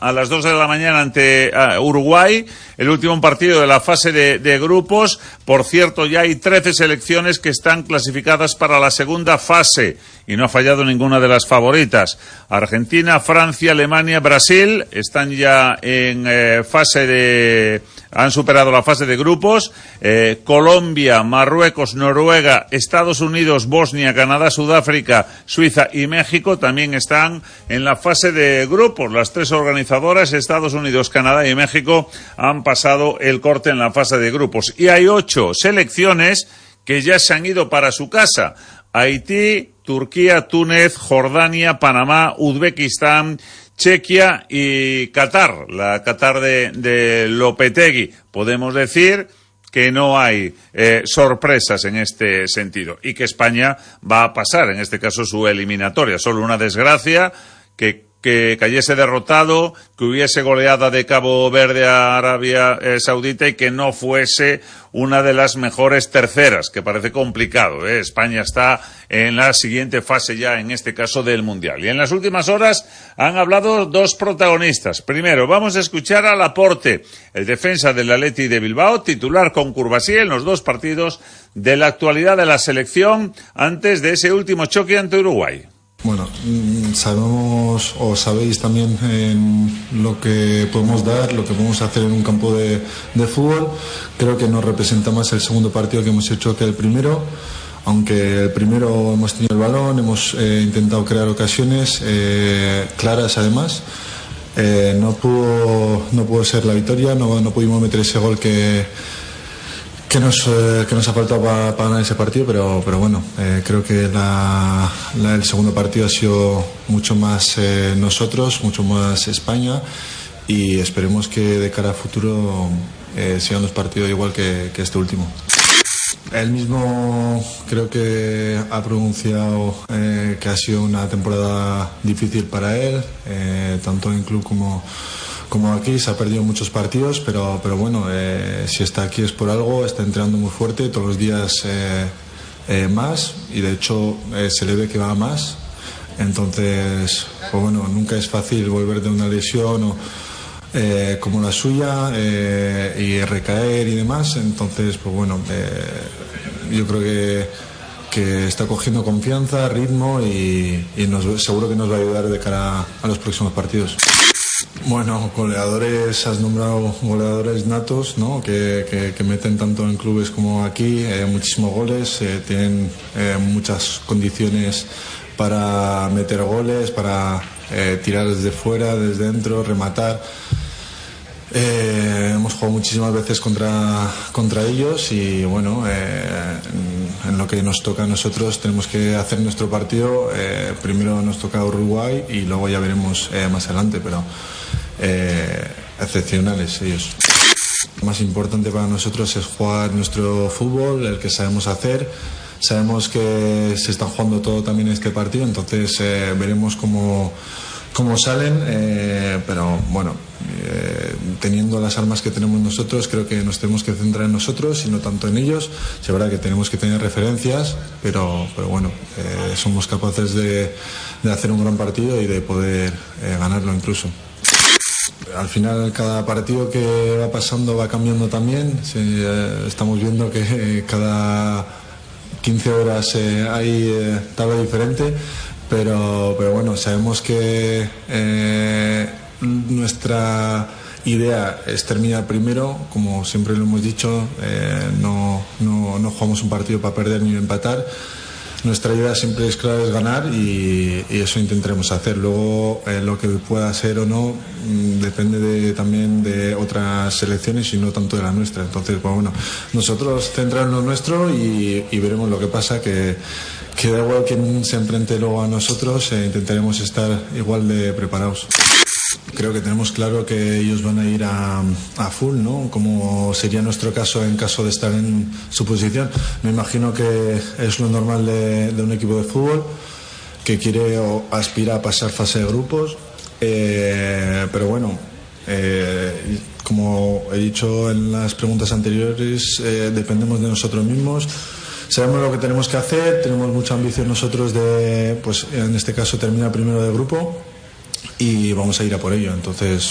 a las 2 de la mañana ante Uruguay, el último partido de la fase de grupos. Por cierto, ya hay 13 selecciones que están clasificadas para la segunda fase y no ha fallado ninguna de las favoritas. Argentina, Francia, Alemania, Brasil están ya en han superado la fase de grupos. Colombia, Marruecos, Noruega, Estados Unidos, Bosnia, Canadá, Sudáfrica, Suiza y México también están en la fase de grupos. Las tres organizadoras, Estados Unidos, Canadá y México, han pasado el corte en la fase de grupos. Y hay 8 selecciones que ya se han ido para su casa. Haití, Turquía, Túnez, Jordania, Panamá, Uzbekistán, Chequia y Qatar, la Qatar de Lopetegui. Podemos decir que no hay sorpresas en este sentido y que España va a pasar, en este caso, su eliminatoria. Solo una desgracia que cayese derrotado, que hubiese goleada de Cabo Verde a Arabia Saudita y que no fuese una de las mejores terceras, que parece complicado. España está en la siguiente fase ya, en este caso, del Mundial. Y en las últimas horas han hablado 2 protagonistas. Primero, vamos a escuchar a Laporte, el defensa del Athletic de Bilbao, titular con Courbasis en los 2 partidos de la actualidad de la selección antes de ese último choque ante Uruguay. Bueno, sabemos o sabéis también lo que podemos dar, lo que podemos hacer en un campo de fútbol. Creo que nos representa más el segundo partido que hemos hecho que el primero, aunque el primero hemos tenido el balón, hemos intentado crear ocasiones claras además. No pudo ser la victoria, no pudimos meter ese gol que nos ha faltado para ganar ese partido, pero bueno, creo que el segundo partido ha sido mucho más nosotros, mucho más España, y esperemos que de cara a futuro sean los partidos igual que este último. Él mismo creo que ha pronunciado que ha sido una temporada difícil para él, tanto en club como aquí. Se ha perdido muchos partidos, pero bueno, si está aquí es por algo. Está entrenando muy fuerte todos los días, más, y de hecho se le ve que va más. Entonces, pues bueno, nunca es fácil volver de una lesión como la suya, y recaer y demás. Entonces, pues bueno, yo creo que está cogiendo confianza, ritmo, y seguro que nos va a ayudar de cara a los próximos partidos. Bueno, goleadores, has nombrado goleadores natos, ¿no? Que meten tanto en clubes como aquí, muchísimos goles, tienen muchas condiciones para meter goles, para tirar desde fuera, desde dentro, rematar. Hemos jugado muchísimas veces contra ellos, y bueno, en lo que nos toca a nosotros tenemos que hacer nuestro partido. Primero nos toca Uruguay y luego ya veremos más adelante, pero excepcionales ellos. Lo más importante para nosotros es jugar nuestro fútbol, el que sabemos hacer. Sabemos que se está jugando todo también en este partido, entonces veremos cómo salen, pero bueno, teniendo las armas que tenemos nosotros, creo que nos tenemos que centrar en nosotros y no tanto en ellos. Es verdad que tenemos que tener referencias, pero bueno, somos capaces de hacer un gran partido y de poder ganarlo incluso. Al final, cada partido que va pasando va cambiando también. Estamos viendo que cada 15 horas hay tabla diferente, pero bueno, sabemos que nuestra idea es terminar primero, como siempre lo hemos dicho. No jugamos un partido para perder ni empatar. Nuestra idea siempre es clara, es ganar, y eso intentaremos hacer. Luego, lo que pueda ser o no depende también de otras selecciones y no tanto de la nuestra. Entonces, pues bueno, nosotros centrarnos en lo nuestro y veremos lo que pasa, que da igual quien se enfrente luego a nosotros, intentaremos estar igual de preparados. Creo que tenemos claro que ellos van a ir a full, ¿no? Como sería nuestro caso en caso de estar en su posición. Me imagino que es lo normal de un equipo de fútbol que quiere o aspira a pasar fase de grupos, pero bueno, como he dicho en las preguntas anteriores, dependemos de nosotros mismos. Sabemos lo que tenemos que hacer, tenemos mucha ambición nosotros de, pues en este caso, terminar primero de grupo, y vamos a ir a por ello. Entonces,